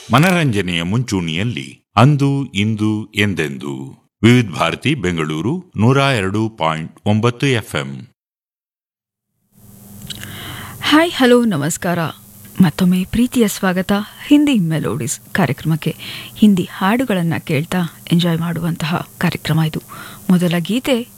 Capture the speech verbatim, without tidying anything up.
ಮನರಂಜನೆಯ ಮುಂಚೂಣಿಯಲ್ಲಿ ಅಂದು ಇಂದು ಎಂದೆಂದು ವಿವಿಧ ಭಾರತಿ ಬೆಂಗಳೂರು ನೂರ ಎರಡು ಪಾಯಿಂಟ್ ಒಂಬತ್ತು ಎಫ್ಎಂ. ಹಾಯ್ ಹಲೋ ನಮಸ್ಕಾರ. ಮತ್ತೊಮ್ಮೆ ಪ್ರೀತಿಯ ಸ್ವಾಗತ ಹಿಂದಿ ಮೆಲೋಡಿಸ್ ಕಾರ್ಯಕ್ರಮಕ್ಕೆ. ಹಿಂದಿ ಹಾಡುಗಳನ್ನು ಕೇಳ್ತಾ ಎಂಜಾಯ್ ಮಾಡುವಂತಹ ಕಾರ್ಯಕ್ರಮ ಇದು. ಮೊದಲ ಗೀತೆ